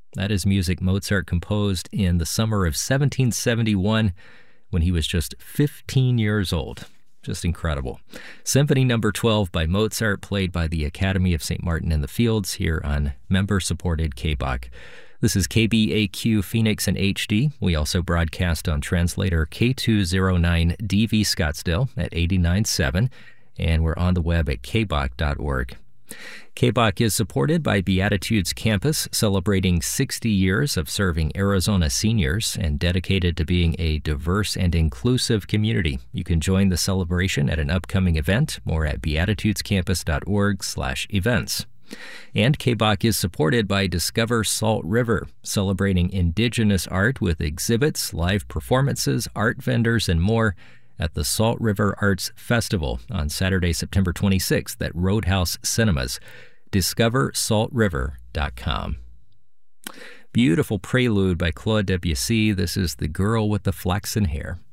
That is music Mozart composed in the summer of 1771 when he was just 15 years old. Just incredible. Symphony Number 12 by Mozart, played by the Academy of St. Martin in the Fields here on member-supported KBOC. This is KBAQ Phoenix and HD. We also broadcast on translator K209DV Scottsdale at 89.7, and we're on the web at kbok.org. KBOC is supported by Beatitudes Campus, celebrating 60 years of serving Arizona seniors and dedicated to being a diverse and inclusive community. You can join the celebration at an upcoming event, more at beatitudescampus.org/events. And KBOC is supported by Discover Salt River, celebrating indigenous art with exhibits, live performances, art vendors, and more at the Salt River Arts Festival on Saturday, September 26th at Roadhouse Cinemas. DiscoverSaltRiver.com. Beautiful prelude by Claude Debussy. This is The Girl with the Flaxen Hair.